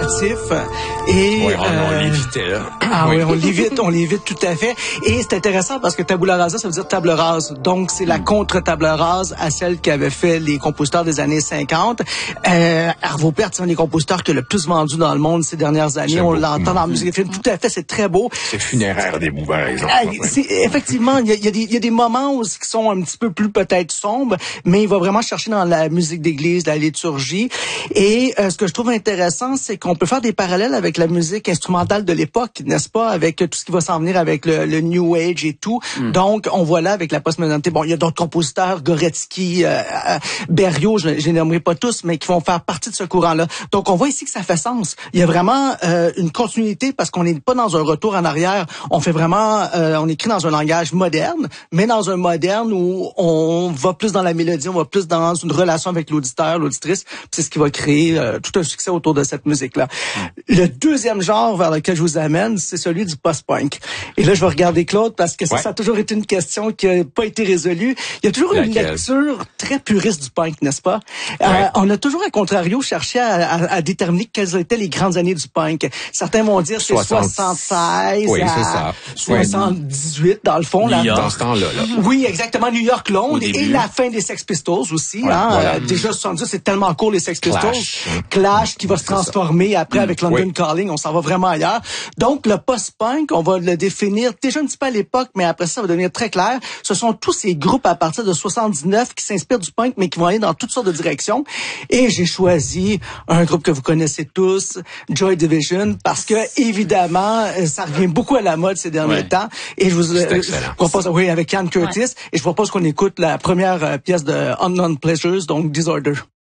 créatif. Et oui, on l'évitait, là. Ah oui, on l'évite tout à fait. Et c'est intéressant parce que tabula rasa, ça veut dire table rase. Donc, c'est la contre-table rase à celle qu'avaient fait les compositeurs des années 50. Arvo Pärt, c'est un des compositeurs qui a le plus vendu dans le monde ces dernières années. On l'entend dans la musique et film. Tout à fait, c'est très beau. C'est funéraire des mouvements, par exemple. Effectivement, il y a des moments où qui sont un petit peu plus peut-être sombres, mais il va vraiment chercher dans la musique d'église, la liturgie. Et ce que je trouve intéressant, c'est qu'on peut faire des parallèles avec la musique instrumentale de l'époque, n'est-ce pas, avec tout ce qui va s'en venir avec le New Age et tout. Donc, on voit là avec la postmodernité. Bon, il y a d'autres compositeurs, Goretzky, Berriot, je les nommerai pas tous, mais qui vont faire partie de ce courant-là. Donc, on voit ici que ça fait sens. Il y a vraiment une continuité parce qu'on n'est pas dans un retour en arrière. On fait vraiment, on écrit dans un langage moderne, mais dans un moderne où on va plus dans la mélodie, on va plus dans une relation avec l'auditeur, l'auditrice. C'est ce qui va créer tout un succès autour de cette musique-là. Le deuxième genre vers lequel je vous amène, c'est celui du post-punk. Et là, je vais regarder Claude parce que ça a toujours été une question qui n'a pas été résolue. Il y a toujours une lecture très puriste du punk, n'est-ce pas? On a toujours, à contrario, cherché à déterminer quelles étaient les grandes années du punk. Certains vont dire c'est 76 à 78, dans le fond. Là, dans ce temps-là. Oui, exactement. New York, Londres et la fin des Sex Pistols aussi. Voilà. Déjà, 70, c'est tellement court, les Sex Pistols. Clash qui va se transformer après avec London Calling. On s'en va vraiment ailleurs. Donc, le post-punk, on va le définir déjà un petit peu à l'époque, mais après ça va devenir très clair. Ce sont tous ces groupes à partir de 79 qui s'inspirent du punk, mais qui vont aller dans toutes sortes de directions. Et j'ai choisi un groupe que vous connaissez tous, Joy Division, parce que, évidemment, ça revient beaucoup à la mode ces derniers temps. Et je vous propose, avec Ian Curtis, et je propose qu'on écoute la première pièce de Unknown Pleasures, donc Disorder.